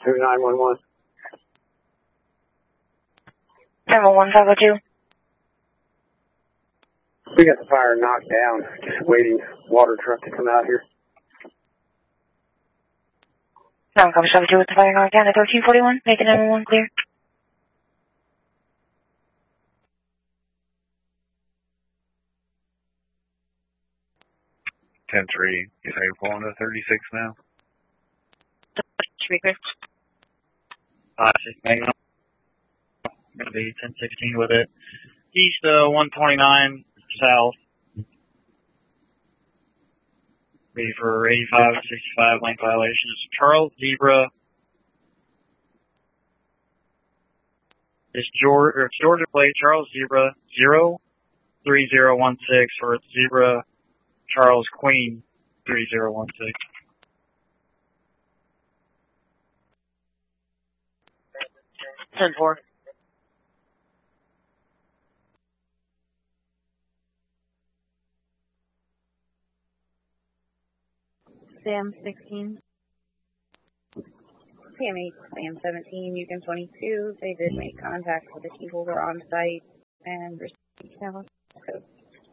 911. 911, 502. We got the fire knocked down. Just waiting water truck to come out here. 972 with the fire knocked down at 1341. Making 911 clear. Ten three. Is how you're pulling to 36 now? Speaker. 6 Magnum. Going to be 1016 with it. East 129 south. Be for 85-65 lane violations. Charles Zebra. It's Georgia plate Charles Zebra 03016 for Zebra Charles Queen 3016. 10-4. Sam 16. Sam 8, Sam 17, Yukon 22. They did make contact with the key holder on site and received code.